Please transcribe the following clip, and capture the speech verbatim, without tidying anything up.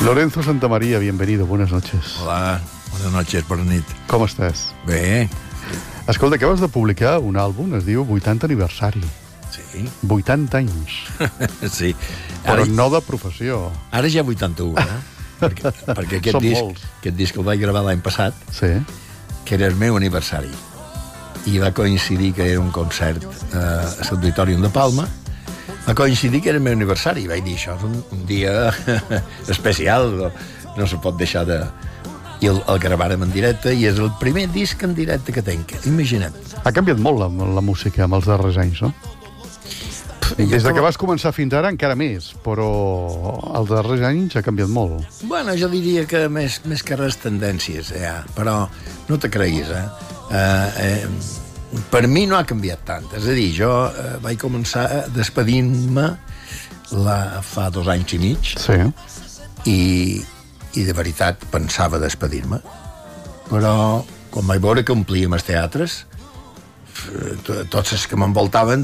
Lorenzo Santamaría, bienvenido, buenas noches. Hola, buenas noches, bona nit. Com estàs? Bé. Escolta, acabes de publicar un àlbum, es diu vuitanta aniversari. Sí. vuitanta anys. Sí. Però Ara, no de professió. ara ja vuitanta-u, eh? perquè perquè aquest, Són disc, molts. aquest disc el vaig gravar l'any passat, Sí. que era el meu aniversari. I va coincidir que era un concert eh, a l'Auditorium de Palma. Va coincidir que era el meu aniversari. I vaig dir, això és un, un dia especial, no, no se pot deixar de... I el, el gravàrem en directe, i és el primer disc en directe que tenc. Imagina't. Ha canviat molt la, la música amb els darrers anys, no? Des de que vas començar fins ara encara més, però els darrers anys ha canviat molt. Bueno, jo diria que més, més que res tendències, ja. Però no te creguis, eh? Eh, eh? Per mi no ha canviat tant. És a dir, jo eh, vaig començar despedint-me la, fa dos anys i mig, Sí. i, i de veritat pensava despedir-me. Però quan vaig veure que omplíem els teatres, tots els que m'envoltaven